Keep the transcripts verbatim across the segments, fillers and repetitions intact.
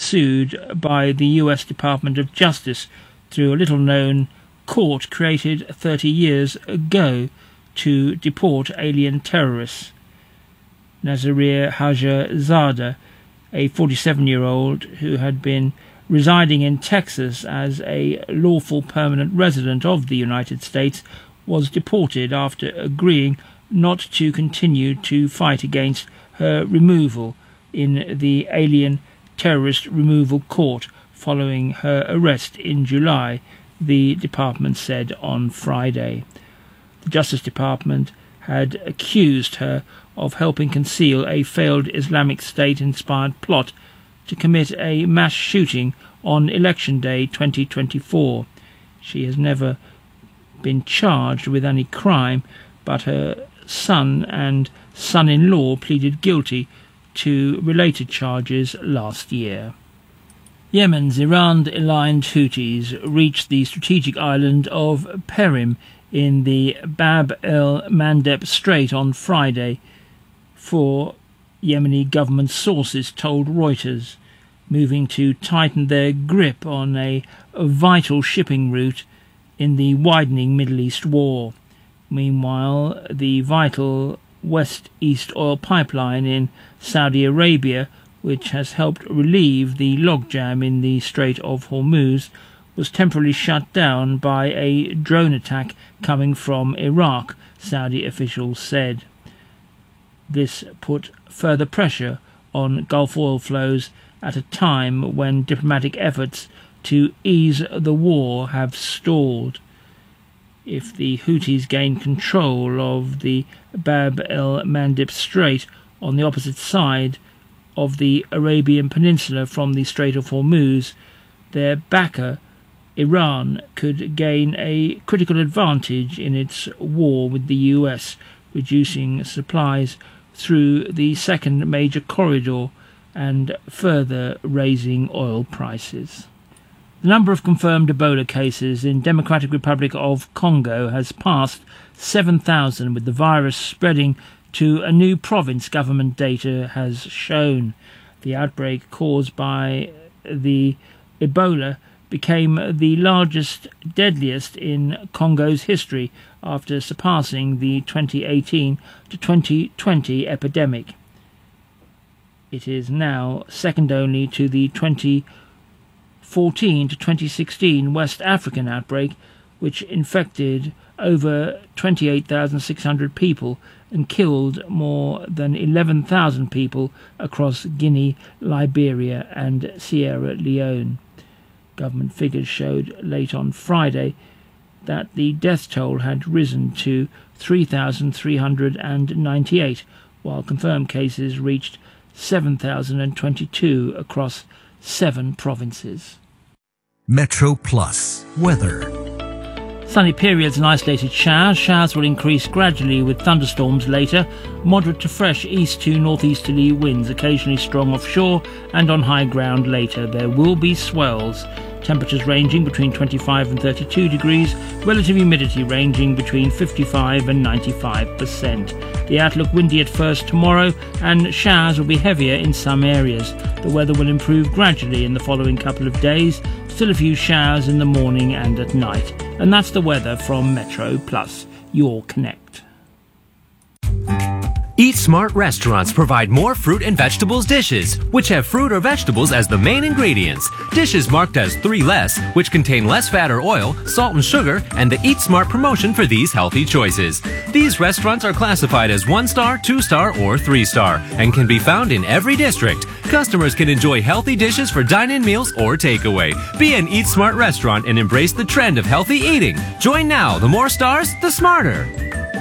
sued by the U S Department of Justice through a little-known court created thirty years ago to deport alien terrorists. Nazir Hajizadeh, a forty-seven-year-old who had been residing in Texas as a lawful permanent resident of the United States, was deported after agreeing not to continue to fight against her removal in the Alien Terrorist Removal Court following her arrest in July, the department said on Friday. The Justice Department had accused her of helping conceal a failed Islamic State-inspired plot to commit a mass shooting on Election Day twenty twenty-four. She has never been charged with any crime, but her son and son-in-law pleaded guilty to related charges last year. Yemen's Iran-aligned Houthis reached the strategic island of Perim in the Bab el-Mandeb Strait on Friday, four Yemeni government sources told Reuters, moving to tighten their grip on a vital shipping route in the widening Middle East war. Meanwhile, the vital West-East oil pipeline in Saudi Arabia, which has helped relieve the logjam in the Strait of Hormuz, was temporarily shut down by a drone attack coming from Iraq, Saudi officials said. This put further pressure on Gulf oil flows at a time when diplomatic efforts to ease the war have stalled. If the Houthis gain control of the Bab el-Mandeb Strait on the opposite side of the Arabian Peninsula from the Strait of Hormuz, their backer, Iran, could gain a critical advantage in its war with the U S, reducing supplies through the second major corridor and further raising oil prices. The number of confirmed Ebola cases in Democratic Republic of Congo has passed seven thousand, with the virus spreading to a new province, government data has shown. The outbreak caused by the Ebola became the largest, deadliest in Congo's history after surpassing the twenty eighteen to twenty twenty epidemic. It is now second only to the twenty fourteen to twenty sixteen West African outbreak, which infected over twenty-eight thousand six hundred people and killed more than eleven thousand people across Guinea, Liberia and Sierra Leone. Government figures showed late on Friday that the death toll had risen to three thousand three hundred ninety-eight, while confirmed cases reached seven thousand twenty-two across seven provinces. Metro Plus weather. Sunny periods and isolated showers. Showers will increase gradually with thunderstorms later. Moderate to fresh east to northeasterly winds, occasionally strong offshore and on high ground later. There will be swells. Temperatures ranging between twenty-five and thirty-two degrees. Relative humidity ranging between fifty-five and ninety-five percent. The outlook windy at first tomorrow, and showers will be heavier in some areas. The weather will improve gradually in the following couple of days. Still a few showers in the morning and at night. And that's the weather from Metro Plus, your Connect. Eat Smart restaurants provide more fruit and vegetables dishes, which have fruit or vegetables as the main ingredients. Dishes marked as three less, which contain less fat or oil, salt and sugar, and the Eat Smart promotion for these healthy choices. These restaurants are classified as one-star, two-star, or three-star, and can be found in every district. Customers can enjoy healthy dishes for dine-in meals or takeaway. Be an Eat Smart restaurant and embrace the trend of healthy eating. Join now. The more stars, the smarter.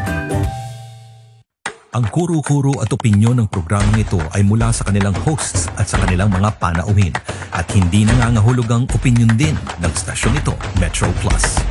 Ang kuro-kuro at opinyon ng programang ito ay mula sa kanilang hosts at sa kanilang mga panauhin at hindi nangangahulugang opinyon din ng stasyon ito, Metro Plus.